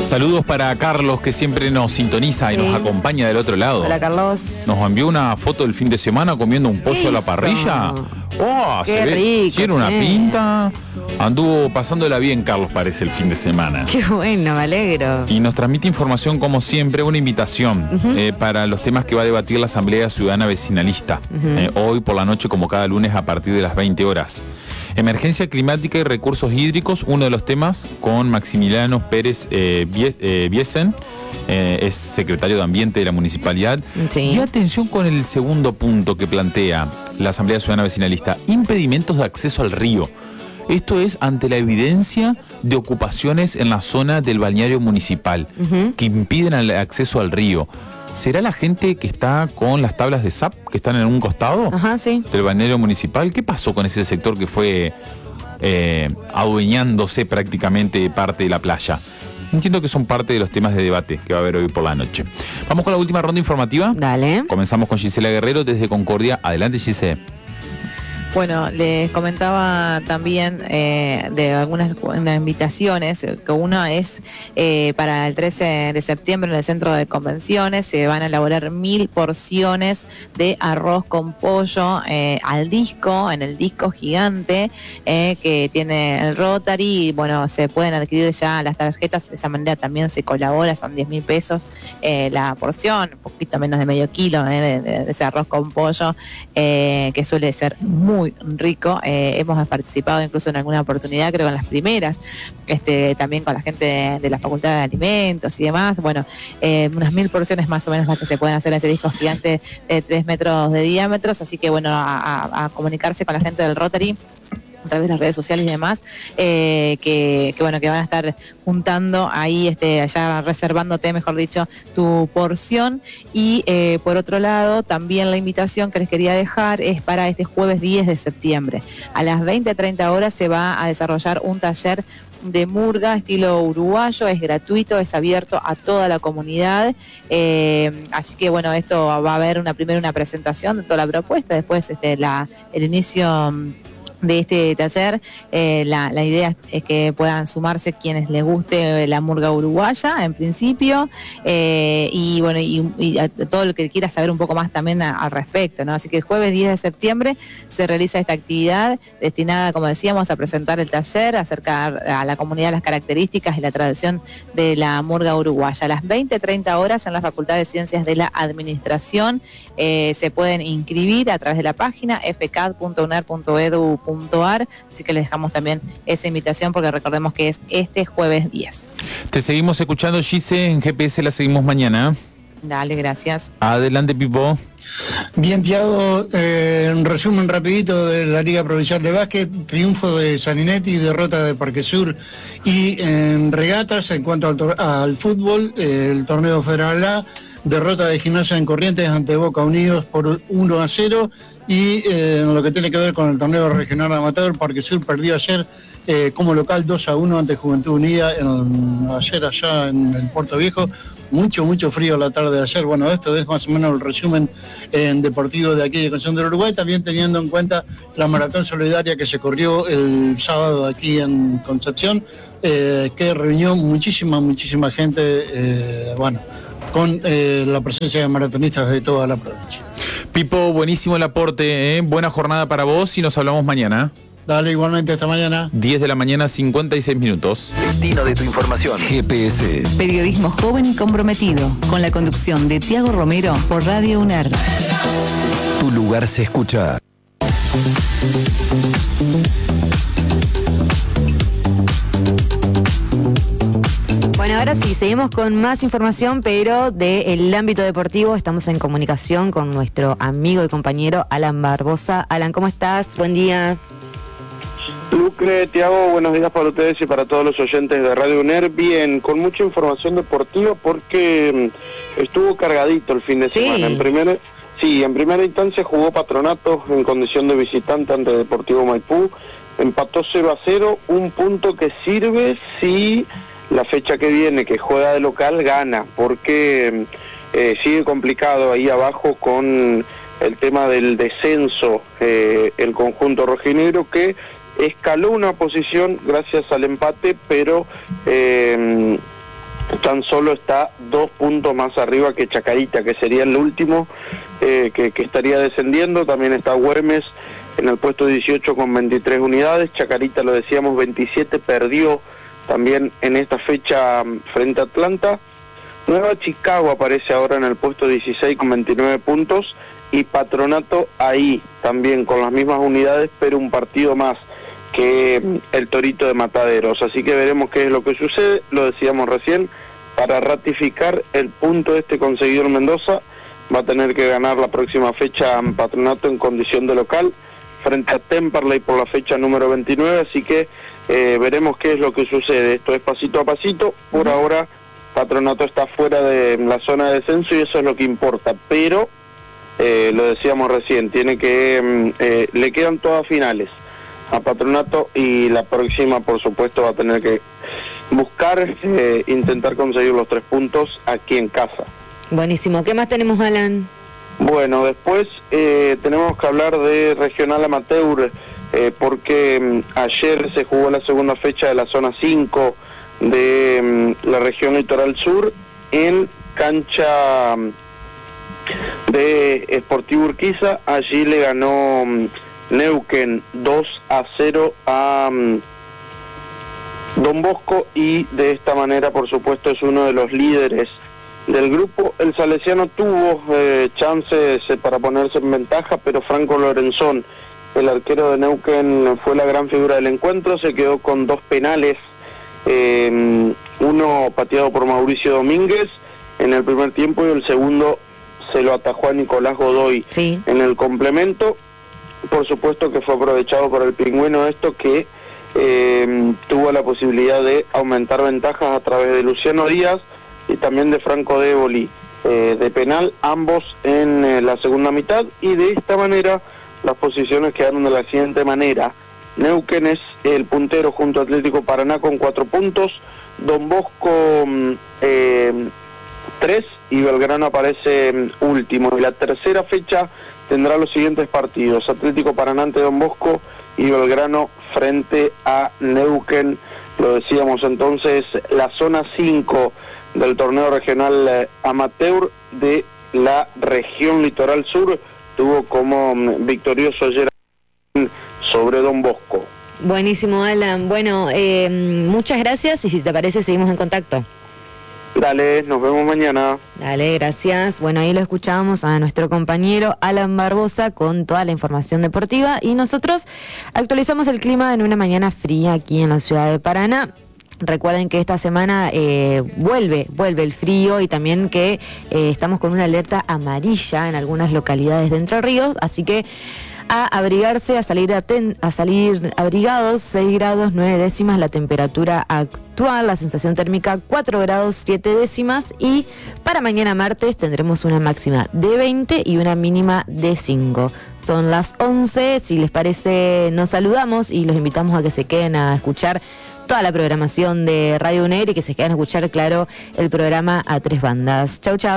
Saludos para Carlos, que siempre nos sintoniza y nos acompaña del otro lado. Hola, Carlos. Nos envió una foto del fin de semana comiendo un pollo a la parrilla. ¡Oh! Qué se ve, rico, tiene una che. pinta. Anduvo pasándola bien, Carlos, parece, el fin de semana. Qué bueno, me alegro. Y nos transmite información, como siempre, una invitación para los temas que va a debatir la Asamblea Ciudadana Vecinalista. Hoy por la noche, como cada lunes, a partir de las 20 horas. Emergencia climática y recursos hídricos, uno de los temas, con Maximiliano Pérez Biesen, es secretario de Ambiente de la Municipalidad. Sí. Y atención con el segundo punto que plantea la Asamblea Ciudadana Vecinalista, impedimentos de acceso al río. Esto es ante la evidencia de ocupaciones en la zona del balneario municipal que impiden el acceso al río. ¿Será la gente que está con las tablas de SAP que están en un costado Sí. del balneario municipal? ¿Qué pasó con ese sector que fue adueñándose prácticamente de parte de la playa? Entiendo que son parte de los temas de debate que va a haber hoy por la noche. Vamos con la última ronda informativa. Dale. Comenzamos con Gisela Guerrero desde Concordia. Adelante, Gisela. Bueno, les comentaba también de algunas invitaciones, que una es para el 13 de septiembre en el Centro de Convenciones, se van a elaborar 1000 porciones de arroz con pollo al disco, en el disco gigante que tiene el Rotary. Bueno, se pueden adquirir ya las tarjetas, de esa manera también se colabora, son 10.000 pesos la porción, un poquito menos de medio kilo de ese arroz con pollo, que suele ser muy rico. Hemos participado incluso en alguna oportunidad, creo en las primeras, también con la gente de la Facultad de Alimentos y demás. Bueno, unas 1000 porciones más o menos las que se pueden hacer en ese disco gigante de 3 metros de diámetros, así que bueno, a comunicarse con la gente del Rotary a través de las redes sociales y demás, que van a estar juntando ahí, allá reservándote, mejor dicho, tu porción. Y por otro lado, también la invitación que les quería dejar es para este jueves 10 de septiembre. A las 20:30 horas se va a desarrollar un taller de murga estilo uruguayo, es gratuito, es abierto a toda la comunidad, así que bueno, esto va a haber primero una presentación de toda la propuesta, después el inicio de este taller. La idea es que puedan sumarse quienes les guste la murga uruguaya en principio, y bueno, y a todo el que quiera saber un poco más también al respecto, ¿no? Así que el jueves 10 de septiembre se realiza esta actividad destinada, como decíamos, a presentar el taller, acercar a la comunidad las características y la tradición de la murga uruguaya. A las 20:30 horas en la Facultad de Ciencias de la Administración se pueden inscribir a través de la página fcad.uner.edu.ar, así que les dejamos también esa invitación porque recordemos que es este jueves 10. Te seguimos escuchando, Gise, en GPS la seguimos mañana. Dale, gracias. Adelante, Pipo. Bien, Tiago, un resumen rapidito de la Liga Provincial de Básquet, triunfo de Saninetti, derrota de Parque Sur. Y en regatas, en cuanto al fútbol, el torneo Federal A, derrota de Gimnasia en Corrientes ante Boca Unidos por 1-0. Y en lo que tiene que ver con el torneo regional amateur, Parque Sur perdió ayer como local 2-1 ante Juventud Unida ayer allá en el Puerto Viejo. Mucho frío la tarde de ayer. Bueno, esto es más o menos el resumen deportivo de aquí de Concepción del Uruguay, también teniendo en cuenta la maratón solidaria que se corrió el sábado aquí en Concepción, que reunió muchísima gente, con la presencia de maratonistas de toda la provincia. Pipo, buenísimo el aporte, buena jornada para vos y nos hablamos mañana. Dale, igualmente, hasta mañana. 10 de la mañana, 56 minutos. Destino de tu información. GPS. Periodismo joven y comprometido, con la conducción de Tiago Romero por Radio UNER. Tu lugar se escucha. Bueno, ahora sí, seguimos con más información, pero del ámbito deportivo. Estamos en comunicación con nuestro amigo y compañero Alan Barbosa. Alan, ¿cómo estás? Buen día. Lucre, Tiago, buenos días para ustedes y para todos los oyentes de Radio UNER. Bien, con mucha información deportiva porque estuvo cargadito el fin de semana. En primera instancia jugó Patronato en condición de visitante ante Deportivo Maipú. Empató 0-0, un punto que sirve si la fecha que viene, que juega de local, gana, porque sigue complicado ahí abajo con el tema del descenso, el conjunto rojinegro, que escaló una posición gracias al empate, pero tan solo está 2 puntos más arriba que Chacarita, que sería el último que estaría descendiendo. También está Güemes en el puesto 18 con 23 unidades. Chacarita, lo decíamos, 27, perdió también en esta fecha frente a Atlanta. Nueva Chicago aparece ahora en el puesto 16 con 29 puntos, y Patronato ahí también con las mismas unidades, pero un partido más que el Torito de Mataderos. Así que veremos qué es lo que sucede. Lo decíamos recién, para ratificar el punto conseguido en Mendoza, va a tener que ganar la próxima fecha Patronato en condición de local frente a Temperley por la fecha número 29, así que veremos qué es lo que sucede. Esto es pasito a pasito. Por ahora Patronato está fuera de la zona de descenso y eso es lo que importa, pero lo decíamos recién, tiene que le quedan todas finales a Patronato, y la próxima por supuesto va a tener que buscar intentar conseguir los 3 puntos aquí en casa. Buenísimo. ¿Qué más tenemos, Alan? Bueno, después tenemos que hablar de Regional Amateur, porque ayer se jugó la segunda fecha de la zona 5 de la región Litoral Sur en cancha de Sportivo Urquiza. Allí le ganó Neuquén 2-0 a Don Bosco, y de esta manera por supuesto es uno de los líderes del grupo. El Salesiano tuvo chances para ponerse en ventaja, pero Franco Lorenzón, el arquero de Neuquén, fue la gran figura del encuentro. Se quedó con 2 penales, uno pateado por Mauricio Domínguez en el primer tiempo y el segundo se lo atajó a Nicolás Godoy en el complemento. Por supuesto que fue aprovechado por el Pingüino esto, que tuvo la posibilidad de aumentar ventajas a través de Luciano Díaz y también de Franco Déboli de penal, ambos en la segunda mitad, y de esta manera las posiciones quedaron de la siguiente manera. Neuquén es el puntero junto a Atlético Paraná con 4 puntos, Don Bosco 3 y Belgrano aparece último. Y la tercera fecha tendrá los siguientes partidos: Atlético Paraná ante Don Bosco y Belgrano frente a Neuquén. Lo decíamos entonces, la zona 5 del torneo regional amateur de la región Litoral Sur tuvo como victorioso ayer sobre Don Bosco. Buenísimo, Alan. Bueno, muchas gracias, y si te parece seguimos en contacto. Dale, nos vemos mañana. Dale, gracias. Bueno, ahí lo escuchábamos a nuestro compañero Alan Barbosa con toda la información deportiva, y nosotros actualizamos el clima en una mañana fría aquí en la ciudad de Paraná. Recuerden que esta semana vuelve el frío, y también que estamos con una alerta amarilla en algunas localidades de Entre Ríos, así que a abrigarse, a salir abrigados. 6 grados 9 décimas la temperatura actual, la sensación térmica 4 grados 7 décimas, y para mañana martes tendremos una máxima de 20 y una mínima de 5. Son las 11, si les parece nos saludamos y los invitamos a que se queden a escuchar toda la programación de Radio UNER y que se queden a escuchar, claro, el programa A Tres Bandas. Chau, chau.